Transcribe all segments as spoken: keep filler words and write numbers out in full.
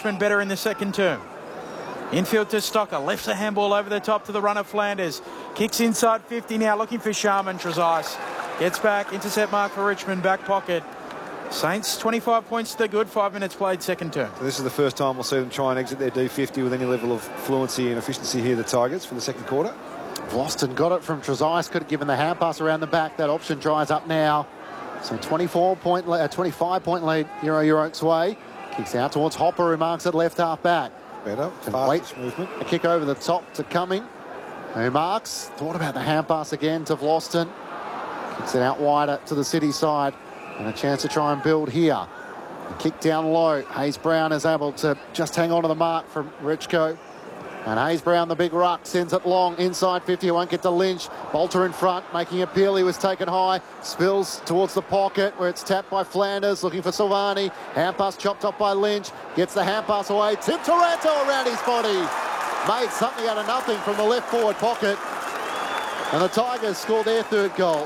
Richmond better in the second term. Infield to Stocker, lifts the handball over the top to the runner Flanders. Kicks inside fifty now, looking for Sharman. Trezise gets back, intercept mark for Richmond, back pocket. Saints twenty-five points to the good, five minutes played, second term. So this is the first time we'll see them try and exit their D fifty with any level of fluency and efficiency here, the Tigers, for the second quarter. Vlauston got it from Trezise, could have given the hand pass around the back. That option dries up now. So twenty-four point, uh, twenty-five point lead, Euro Eurokes way. Kicks out towards Hopper, who marks it left half back. Better, fast movement. A kick over the top to Cumming, who marks. Thought about the hand pass again to Vlauston. Kicks it out wider to the City side. And a chance to try and build here. A kick down low. Hayes Brown is able to just hang on to the mark from Richco. And Hayes Brown, the big ruck, sends it long inside fifty. Won't get to Lynch. Bolter in front, making a peel. He was taken high. Spills towards the pocket where it's tapped by Flanders, looking for Silvani. Hand pass chopped off by Lynch. Gets the hand pass away. Tim Taranto around his body. Made something out of nothing from the left forward pocket. And the Tigers scored their third goal.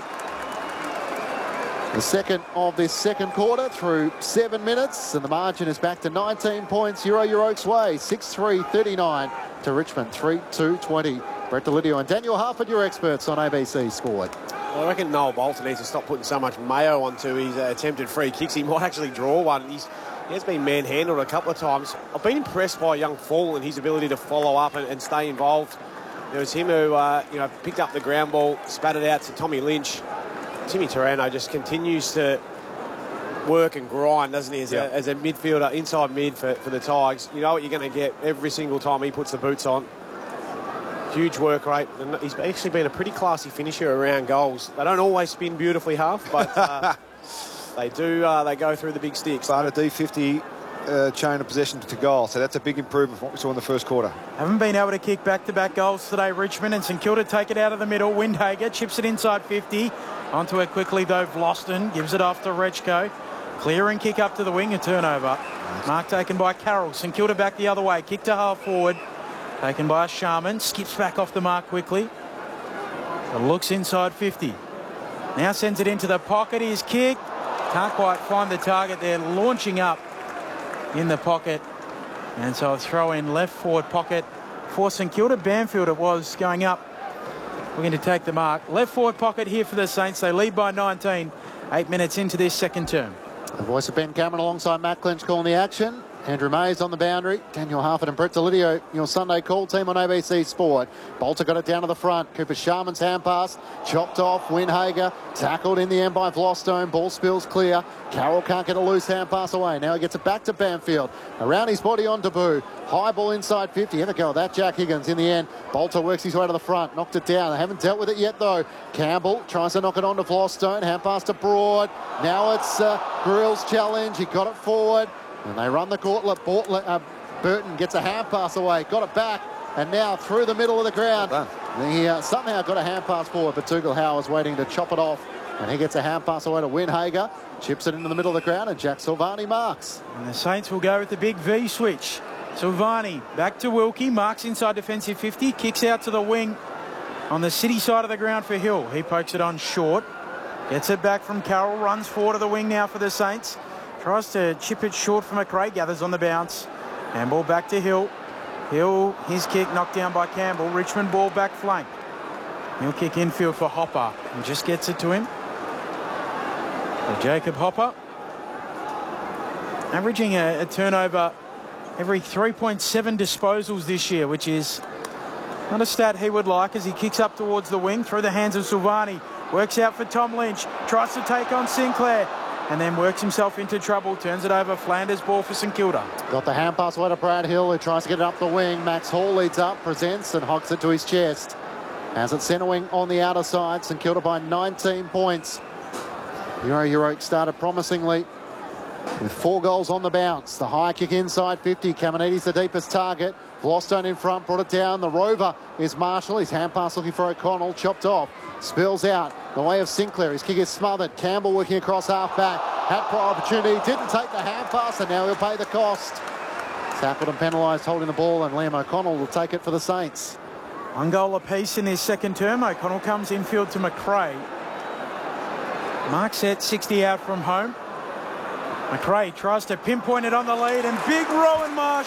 The second of this second quarter through seven minutes, and the margin is back to nineteen points. Euro Eurokes way, six three thirty-nine to Richmond, three two twenty. Brett Delidio and Daniel Harford, your experts on A B C Sport. Well, I reckon Noel Bolter needs to stop putting so much mayo onto his uh, attempted free kicks. He might actually draw one. He's, he has been manhandled a couple of times. I've been impressed by young Fall and his ability to follow up and, and stay involved. It was him who uh, you know, picked up the ground ball, spat it out to Tommy Lynch. Timmy Taranto just continues to work and grind, doesn't he, as, yeah. a, as a midfielder, inside mid for, for the Tigers. You know what you're going to get every single time he puts the boots on. Huge work rate. And he's actually been a pretty classy finisher around goals. They don't always spin beautifully, Half, but uh, they do. Uh, they go through the big sticks. But a D fifty uh, chain of possession to goal, so that's a big improvement from what we saw in the first quarter. Haven't been able to kick back-to-back goals today, Richmond, and St Kilda take it out of the middle. Windhager chips it inside fifty. Onto it quickly, though, Vlauston gives it off to Rechko. Clear and kick up to the wing, a turnover. Mark taken by Carroll. St Kilda back the other way. Kick to half forward. Taken by Sharman. Skips back off the mark quickly. But looks inside fifty. Now sends it into the pocket. His kick. Can't quite find the target there. Launching up in the pocket. And so a throw in left forward pocket for St Kilda. Banfield it was going up. We're going to take the mark. Left forward pocket here for the Saints. They lead by nineteen. Eight minutes into this second term. The voice of Ben Cameron alongside Matt Clinch calling the action. Andrew Mays on the boundary. Daniel Harford and Brett Delidio, your Sunday call team on A B C Sport. Bolter got it down to the front. Cooper Sharman's hand pass. Chopped off. Windhager. Tackled in the end by Vlauston. Ball spills clear. Carroll can't get a loose hand pass away. Now he gets it back to Banfield. Around his body on Deboo. High ball inside fifty. Have a go at that, Jack Higgins. In the end, Bolter works his way to the front. Knocked it down. They haven't dealt with it yet, though. Campbell tries to knock it on to Vlauston. Hand pass to Broad. Now it's uh, Grill's challenge. He got it forward. And they run the gauntlet. Uh, Burton gets a hand pass away. Got it back. And now through the middle of the ground. Well he uh, somehow got a hand pass forward, but Dougal Howe is waiting to chop it off. And he gets a hand pass away to Windhager. Chips it into the middle of the ground, and Jack Silvani marks. And the Saints will go with the big V switch. Silvani back to Wilkie. Marks inside defensive fifty. Kicks out to the wing on the City side of the ground for Hill. He pokes it on short. Gets it back from Carroll. Runs forward to the wing now for the Saints. Tries to chip it short for McRae. Gathers on the bounce. Handball back to Hill. Hill, his kick knocked down by Campbell. Richmond ball back flank. He'll kick infield for Hopper and just gets it to him. So Jacob Hopper averaging a, a turnover every three point seven disposals this year, which is not a stat he would like, as he kicks up towards the wing through the hands of Silvani. Works out for Tom Lynch. Tries to take on Sinclair. And then works himself into trouble. Turns it over. Flanders ball for St Kilda. Got the hand pass away to Brad Hill, who tries to get it up the wing. Max Hall leads up, presents and hogs it to his chest. Has it centre wing on the outer side. St Kilda by nineteen points. Euro Eurokes started promisingly with four goals on the bounce. The high kick inside fifty. Caminiti's the deepest target. Vlauston in front, brought it down. The rover is Marshall. His hand pass looking for O'Connell. Chopped off. Spills out the way of Sinclair. His kick is smothered. Campbell working across half back. Had prior opportunity. Didn't take the hand pass, and now he'll pay the cost. Tackled and penalised holding the ball, and Liam O'Connell will take it for the Saints. One goal apiece in this second term. O'Connell comes infield to McRae. Mark set sixty out from home. McRae tries to pinpoint it on the lead, and big Rowan Marsh